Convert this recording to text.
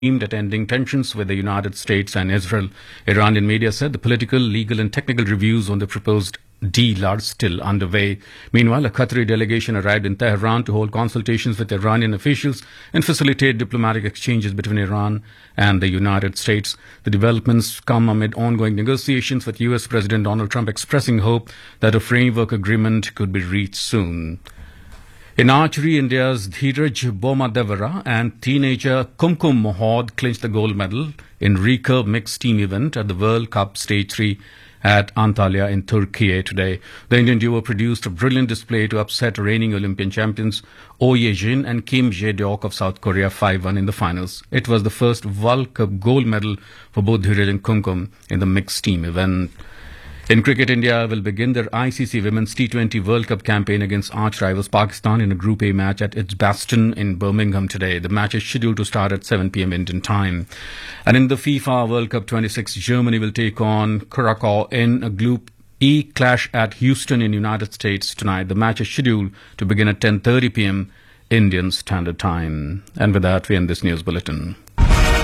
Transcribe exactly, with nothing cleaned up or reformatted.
aimed at ending tensions with the United States and Israel. Iranian media said the political, legal and technical reviews on the proposed deal are still underway. Meanwhile, a Qatari delegation arrived in Tehran to hold consultations with Iranian officials and facilitate diplomatic exchanges between Iran and the United States. The developments come amid ongoing negotiations with U S President Donald Trump expressing hope that a framework agreement could be reached soon. In archery, India's Dheeraj Bomadevara and teenager Kumkum Mohod clinched the gold medal in recurve mixed team event at the World Cup Stage three at Antalya in Turkey today. The Indian duo produced a brilliant display to upset reigning Olympian champions Oh Ye-jin and Kim Jae-deok of South Korea five one in the finals. It was the first World Cup gold medal for both Dheeraj and Kumkum in the mixed team event. In cricket, India will begin their I C C Women's T twenty World Cup campaign against arch rivals Pakistan in a Group A match at Edgbaston in Birmingham today. The match is scheduled to start at seven p.m. Indian time. And in the FIFA World Cup twenty-six, Germany will take on Curacao in a Group E clash at Houston in United States tonight. The match is scheduled to begin at ten thirty p.m. Indian Standard Time. And with that, we end this news bulletin.